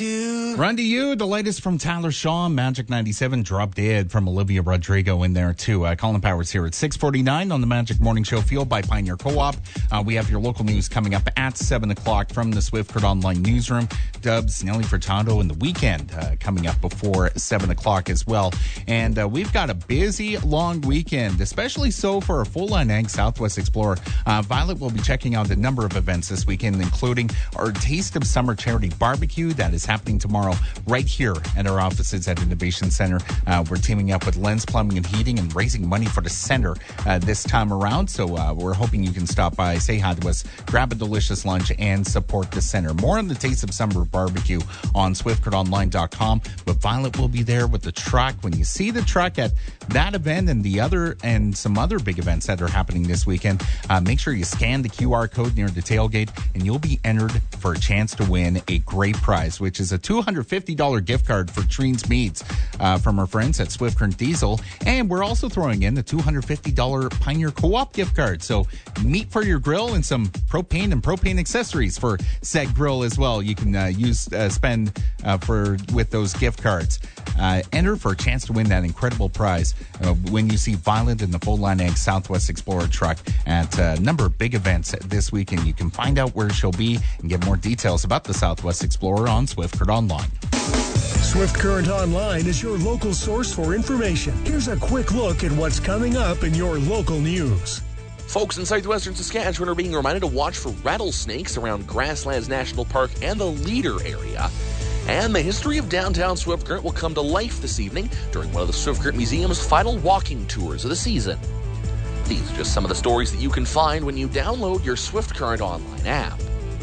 to. Run to you, the latest from Tyler Shaw, Magic 97, Drop Dead from Olivia Rodrigo in there too. Colin Powers here at 6:49 on the Magic Morning Show, fueled by Pioneer Co-op. We have your local news coming up at 7 o'clock from the Swift Current Online newsroom. Dubs, Nelly Furtado, and the weekend coming up before 7 o'clock as well. And we've got a busy, long weekend, especially so for our full-line Ag Southwest Explorer. Violet will be checking out a number of events this weekend, including our Taste of Summer Charity Barbecue that is happening tomorrow right here at our offices at Innovation Center. We're teaming up with Lens Plumbing and Heating and raising money for the center this time around. So we're hoping you can stop by, say hi to us, grab a delicious lunch, and support the center. More on the Taste of Summer Barbecue on SwiftCurrentOnline.com. But Violet will be there with the truck. When you see the truck at that event and some other big events that are happening this weekend, make sure you scan the QR code near the tailgate, and you'll be entered for a chance to win a great prize, which is a $250 gift card for Treen's Meats from our friends at Swift Current Diesel. And we're also throwing in the $250 Pioneer Co-op gift card. So meat for your grill and some propane and propane accessories for said grill as well. You can spend with those gift cards. Enter for a chance to win that incredible prize when you see Violet in the Full Line Ag Southwest Explorer truck at a number of big events this weekend. You can find out where she'll be and get more details about the Southwest Explorer on Swift Current Online. Swift Current Online is your local source for information. Here's a quick look at what's coming up in your local news. Folks in southwestern Saskatchewan are being reminded to watch for rattlesnakes around Grasslands National Park and the Leader area. And the history of downtown Swift Current will come to life this evening during one of the Swift Current Museum's final walking tours of the season. These are just some of the stories that you can find when you download your Swift Current Online app.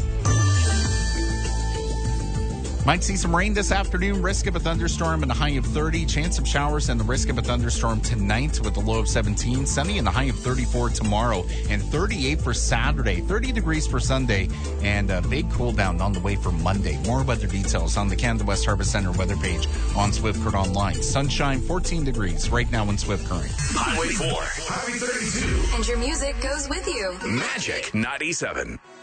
Might see some rain this afternoon, risk of a thunderstorm and a high of 30. Chance of showers and the risk of a thunderstorm tonight with a low of 17. Sunny and a high of 34 tomorrow and 38 for Saturday. 30 degrees for Sunday and a big cool down on the way for Monday. More weather details on the Canada West Harvest Center weather page on Swift Current Online. Sunshine, 14 degrees right now in Swift Current. Highway 4, Highway 32. And your music goes with you. Magic 97.